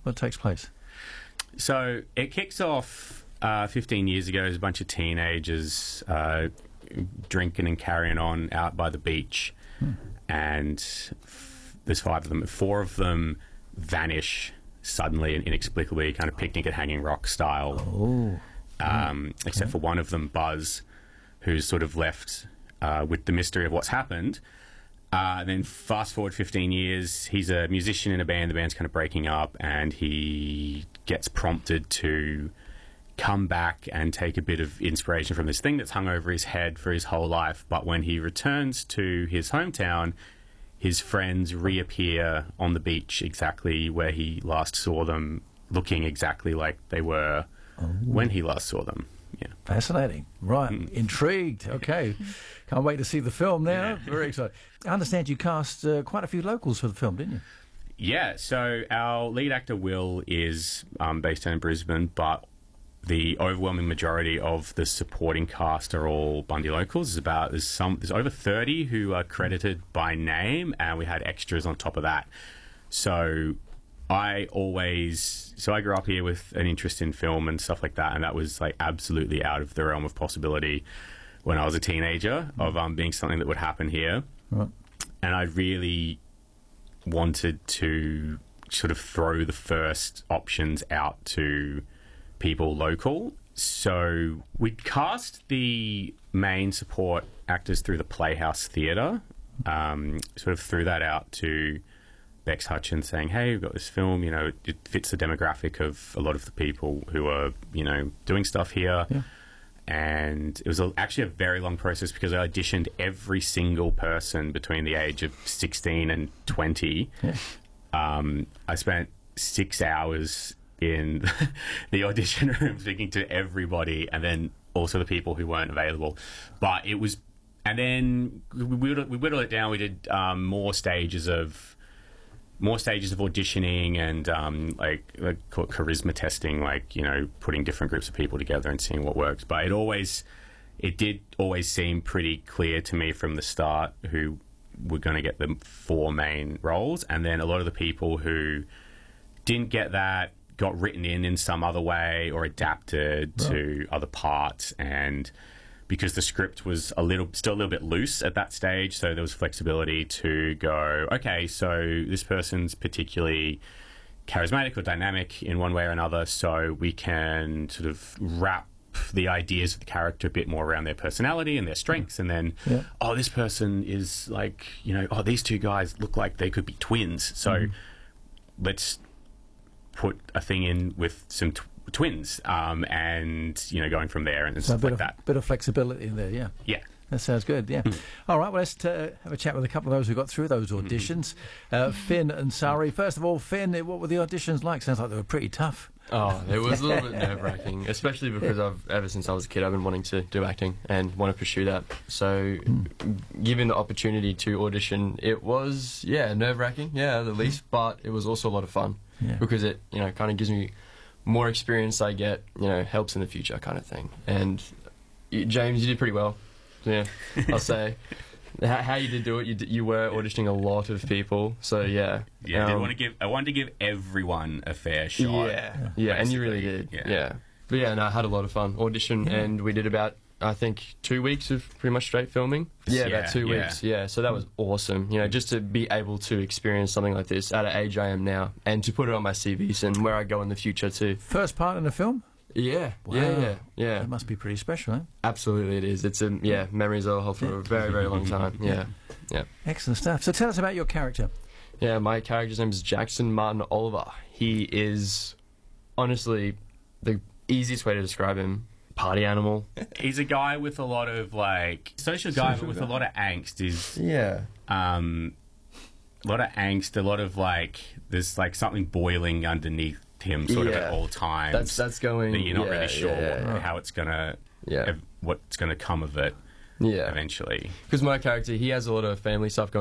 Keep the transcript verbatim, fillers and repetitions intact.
what takes place? So it kicks off uh, fifteen years ago. There's a bunch of teenagers uh, drinking and carrying on out by the beach, hmm. and f- there's five of them. Four of them vanish suddenly and inexplicably, kind of Picnic at Hanging Rock style. Oh, um, okay. Except for one of them, Buzz, who's sort of left uh, with the mystery of what's happened. Uh, then fast forward fifteen years, he's a musician in a band. The band's kind of breaking up, and he gets prompted to come back and take a bit of inspiration from this thing that's hung over his head for his whole life. But when he returns to his hometown, his friends reappear on the beach exactly where he last saw them, looking exactly like they were oh. when he last saw them. Yeah. Fascinating. Right. Mm. Intrigued. Okay. Can't wait to see the film now. Yeah. Very excited. I understand you cast uh, quite a few locals for the film, didn't you? Yeah. So our lead actor, Will, is um, based down in Brisbane, but the overwhelming majority of the supporting cast are all Bundy locals. There's about there's some there's over thirty who are credited by name, and we had extras on top of that. So I always so I grew up here with an interest in film and stuff like that, and that was like absolutely out of the realm of possibility when I was a teenager of um, being something that would happen here. Right. And I really wanted to sort of throw the first options out to people local. So we cast the main support actors through the Playhouse Theatre, um, sort of threw that out to Bex Hutchins saying, hey, we've got this film, you know, it fits the demographic of a lot of the people who are, you know, doing stuff here. Yeah. And it was a, actually a very long process because I auditioned every single person between the age of sixteen and twenty. Yeah. Um, I spent six hours in the audition room speaking to everybody, and then also the people who weren't available. But it was, and then we whittled, we whittled it down. We did um, more stages of more stages of auditioning and um, like, like call it charisma testing, like, you know, putting different groups of people together and seeing what works. But it always, it did always seem pretty clear to me from the start who were going to get the four main roles, and then a lot of the people who didn't get that got written in in some other way or adapted right. to other parts. And because the script was a little still a little bit loose at that stage, so there was flexibility to go, okay, so this person's particularly charismatic or dynamic in one way or another, so we can sort of wrap the ideas of the character a bit more around their personality and their strengths. And then yeah. oh, this person is like, you know, oh, these two guys look like they could be twins, so mm. let's put a thing in with some tw- twins, um, and, you know, going from there and so stuff a bit like of, that. Bit of flexibility in there, yeah. Yeah. That sounds good, yeah. Mm. All right, well, let's uh, have a chat with a couple of those who got through those auditions. Mm. Uh, Finn and Sari. First of all, Finn, what were the auditions like? Sounds like they were pretty tough. Oh, it was a little bit nerve-wracking, especially because I've ever since I was a kid, I've been wanting to do acting and want to pursue that. So, mm. given the opportunity to audition, it was, yeah, nerve-wracking, yeah, at least, but it was also a lot of fun yeah. because it, you know, kind of gives me more experience I get, you know, helps in the future kind of thing. And you, James, you did pretty well. Yeah, I'll say. How, how you did do it, you, d- you were auditioning a lot of people, so yeah. Yeah, um, I, want to give, I wanted to give everyone a fair shot. Yeah, yeah, and you really did. Yeah. yeah. But yeah, no, I had a lot of fun. Audition, yeah. and we did about, I think, two weeks of pretty much straight filming. Yeah, yeah about two yeah. weeks, yeah. So that was awesome, you know, just to be able to experience something like this at an age I am now, and to put it on my C Vs and where I go in the future too. First part in the film? Yeah, wow. yeah, yeah, yeah. That must be pretty special, eh? Absolutely, it is. It's a yeah, memories I'll hold for yeah. a very, very long time. Yeah, yeah. Excellent stuff. So tell us about your character. Yeah, my character's name is Jackson Martin Oliver. He is honestly the easiest way to describe him. Party animal. He's a guy with a lot of like social guy, social but with guy. a lot of angst. Is yeah, um, a lot of angst. A lot of like there's like something boiling underneath him sort yeah. of at all times. That's that's going. That you're not yeah, really sure yeah, yeah. how it's gonna, yeah, what's gonna come of it. Yeah, eventually. Because my character, he has a lot of family stuff going